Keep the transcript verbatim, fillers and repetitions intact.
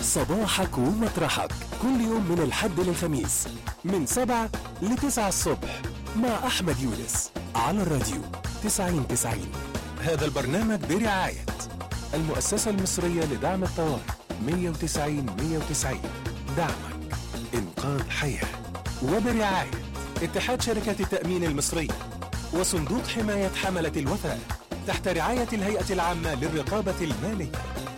صباحك ومطرحك كل يوم من الحد للخميس من سبعة لتسعة الصبح مع أحمد يونس على الراديو تسعين تسعين. هذا البرنامج برعاية المؤسسة المصرية لدعم الطوارئ مية وتسعين مية وتسعين، دعمك إنقاذ حياة، وبرعاية اتحاد شركات التأمين المصرية وصندوق حماية حملة الوثائق تحت رعاية الهيئة العامة للرقابة المالية.